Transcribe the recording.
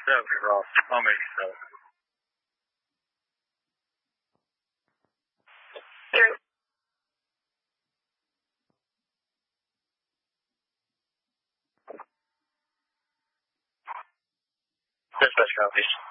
Ross. I'll make it so. Through. Dispatch copies.